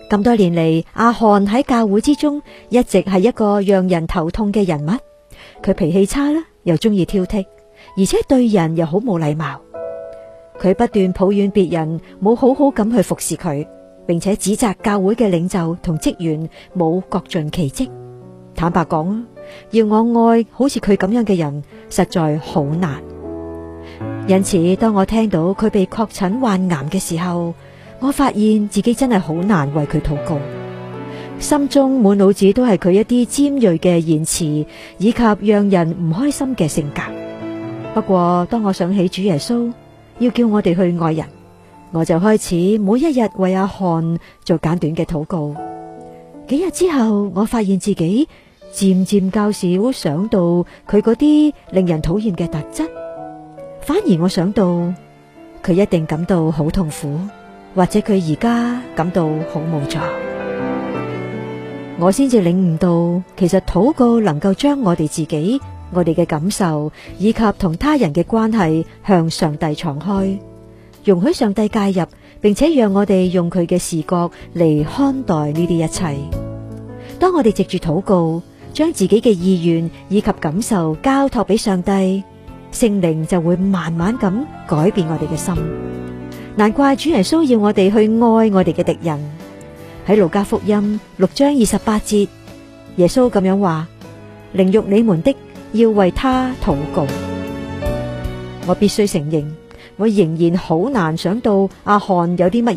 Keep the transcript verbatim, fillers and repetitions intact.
咁多年嚟，阿韓喺教會之中一直係一個讓人頭痛嘅人物。佢脾氣差啦，又中意挑剔，而且對人又好冇禮貌。佢不斷抱怨別人冇好好咁去服侍佢，並且指責教會嘅領袖同職員冇各盡其職。坦白講啊，要我愛好似佢咁樣嘅人，實在好難。因此，當我聽到佢被確診患癌嘅時候，我發現自己真係好難為佢禱告，心中滿腦子都係佢一啲尖銳嘅言辭，以及讓人唔開心嘅性格。不過，當我想起主耶穌要叫我哋去愛人，我就開始每一日為阿韓做簡短嘅禱告。幾日之後，我發現自己漸漸較少想到佢嗰啲令人討厭嘅特質，反而我想到佢一定感到好痛苦，或者佢而家感到好無助。我先至領悟到，其實禱告能夠將我哋自己、我哋嘅感受以及同他人嘅關係向上帝敞開，容許上帝介入，並且讓我哋用佢嘅視覺嚟看待呢啲一切。當我哋藉住禱告，將自己嘅意願以及感受交託俾上帝，聖靈就會慢慢咁改變我哋嘅心。難怪主耶穌要我哋去愛我哋嘅敵人。喺路加福音六章二十八節，耶穌咁樣話：凌辱你們的，要為他禱告。我必須承認，我仍然好難想到阿韓有啲乜